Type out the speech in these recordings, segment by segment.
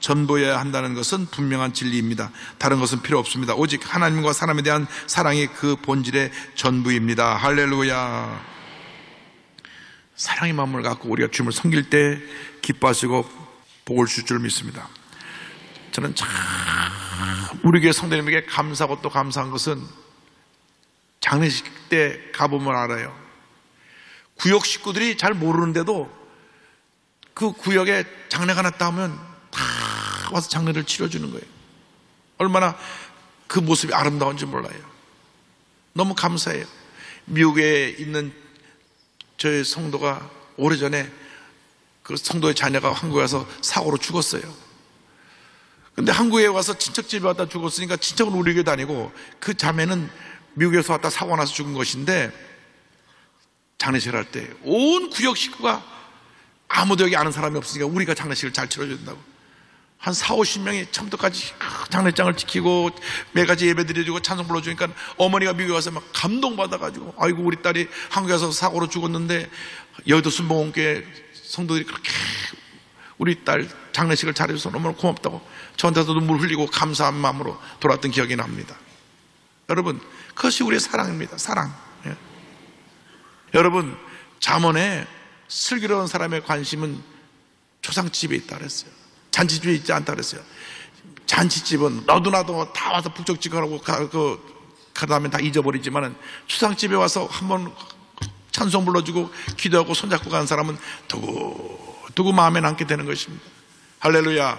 전보여야 한다는 것은 분명한 진리입니다. 다른 것은 필요 없습니다. 오직 하나님과 사람에 대한 사랑이 그 본질의 전부입니다. 할렐루야. 사랑의 마음을 갖고 우리가 주님을 섬길 때 기뻐하시고 복을 줄 줄 믿습니다. 저는 참 우리 교회 성도님에게 감사하고 또 감사한 것은 장례식 때 가보면 알아요. 구역 식구들이 잘 모르는데도 그 구역에 장례가 났다 하면 다 와서 장례를 치러주는 거예요. 얼마나 그 모습이 아름다운지 몰라요. 너무 감사해요. 미국에 있는 저희 성도가 오래전에 그 성도의 자녀가 한국에 와서 사고로 죽었어요. 근데 한국에 와서 친척 집에 왔다 죽었으니까 친척은 우리 교회 다니고 그 자매는 미국에서 왔다 사고 나서 죽은 것인데 장례식을 할 때 온 구역 식구가 아무도 여기 아는 사람이 없으니까 우리가 장례식을 잘 치러준다고 한 40-50명이 처음부터까지 장례장을 지키고 매가지 예배 드려주고 찬송 불러주니까 어머니가 미국에 와서 막 감동받아가지고 아이고 우리 딸이 한국에 와서 사고로 죽었는데 여의도 순복음교회 성도들이 그렇게 우리 딸 장례식을 잘해줘서 너무 고맙다고 저한테도 눈물 흘리고 감사한 마음으로 돌아왔던 기억이 납니다. 여러분 그것이 우리의 사랑입니다. 사랑. 예. 여러분 잠언에 슬기로운 사람의 관심은 초상집에 있다 그랬어요. 잔치집에 있지 않다 그랬어요. 잔치집은 너도 나도 다 와서 북적지근하고 그 다음에 다 잊어버리지만은 초상집에 와서 한번 찬송 불러주고 기도하고 손잡고 가는 사람은 두고 마음에 남게 되는 것입니다. 할렐루야.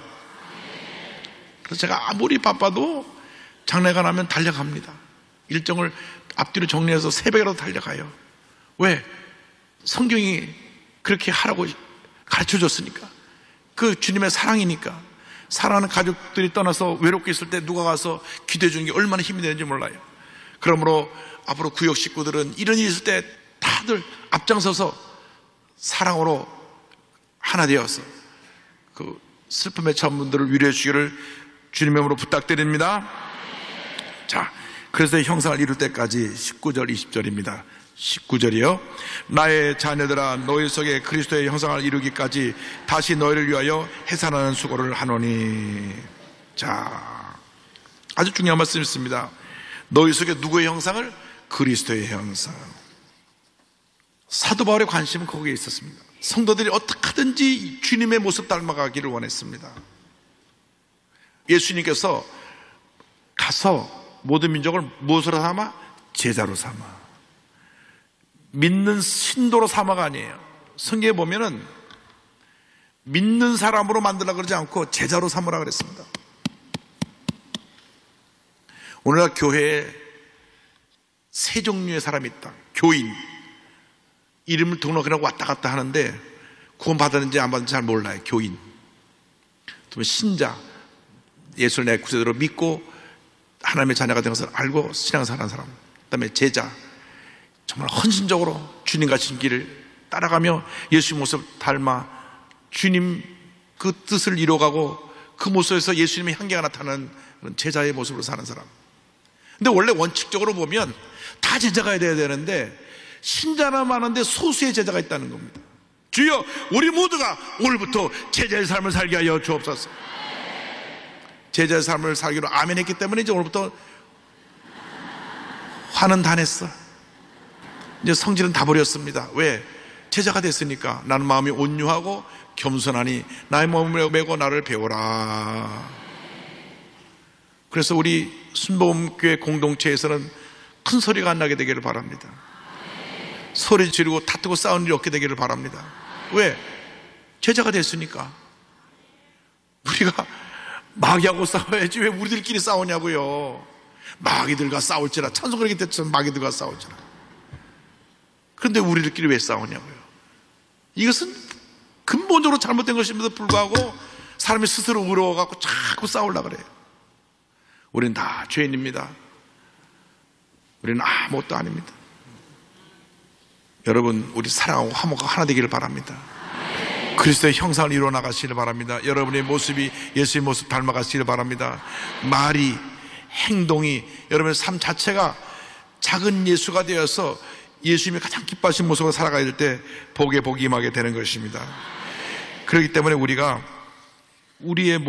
그래서 제가 아무리 바빠도 장례가 나면 달려갑니다. 일정을 앞뒤로 정리해서 새벽이라도 달려가요. 왜? 성경이 그렇게 하라고 가르쳐 줬으니까. 그 주님의 사랑이니까. 사랑하는 가족들이 떠나서 외롭게 있을 때 누가 가서 기도해 주는 게 얼마나 힘이 되는지 몰라요. 그러므로 앞으로 구역 식구들은 이런 일이 있을 때 다들 앞장서서 사랑으로 하나 되어서 그 슬픔에 처한 분들을 위로해 주기를 주님의 이름으로 부탁드립니다. 자, 그래서 형상을 이룰 때까지 19절 20절입니다 19절이요. 나의 자녀들아 너희 속에 그리스도의 형상을 이루기까지 다시 너희를 위하여 해산하는 수고를 하노니. 자, 아주 중요한 말씀이 있습니다. 너희 속에 누구의 형상을? 그리스도의 형상. 사도 바울의 관심은 거기에 있었습니다. 성도들이 어떻게 하든지 주님의 모습 닮아가기를 원했습니다. 예수님께서 가서 모든 민족을 무엇으로 삼아? 제자로 삼아. 믿는 신도로 삼아가 아니에요. 성경에 보면은 믿는 사람으로 만들라 그러지 않고 제자로 삼으라 그랬습니다. 오늘날 교회에 세 종류의 사람이 있다. 교인. 이름을 등록하라고 왔다 갔다 하는데 구원 받았는지 안 받았는지 잘 몰라요. 교인. 또 신자. 예수를 내 구세주로 믿고 하나님의 자녀가 된 것을 알고 신앙생활하는 사람. 그다음에 제자. 정말 헌신적으로 주님 가신 길을 따라가며 예수의 모습을 닮아 주님 그 뜻을 이뤄가고 그 모습에서 예수님의 향기가 나타나는 그런 제자의 모습으로 사는 사람. 근데 원래 원칙적으로 보면 다 제자가 돼야 되는데 신자나 많은데 소수의 제자가 있다는 겁니다. 주여 우리 모두가 오늘부터 제자의 삶을 살게 하여 주옵소서. 제자의 삶을 살기로 아멘 했기 때문에 이제 오늘부터 화는 다 냈어. 이제 성질은 다 버렸습니다. 왜? 제자가 됐으니까. 나는 마음이 온유하고 겸손하니 나의 몸을 메고 나를 배워라. 그래서 우리 순복음교회 공동체에서는 큰 소리가 안 나게 되기를 바랍니다. 소리 지르고 다투고 싸우는 일이 없게 되기를 바랍니다. 왜? 제자가 됐으니까. 우리가 마귀하고 싸워야지 왜 우리들끼리 싸우냐고요. 마귀들과 싸울지라. 찬송을 하기 때문에 마귀들과 싸울지라. 그런데 우리들끼리 왜 싸우냐고요. 이것은 근본적으로 잘못된 것임에도 불구하고 사람이 스스로 의로워갖고 자꾸 싸우려고 그래요. 우리는 다 죄인입니다. 우리는 아무것도 아닙니다. 여러분 우리 사랑하고 화목하고 하나 되기를 바랍니다. 그리스도의 형상을 이루어 나가시기를 바랍니다. 여러분의 모습이 예수의 모습 닮아가시기를 바랍니다. 말이 행동이 여러분의 삶 자체가 작은 예수가 되어서 예수님이 가장 기뻐하신 모습으로 살아가야 될 때 복에 복이 임하게 되는 것입니다. 그렇기 때문에 우리가 우리의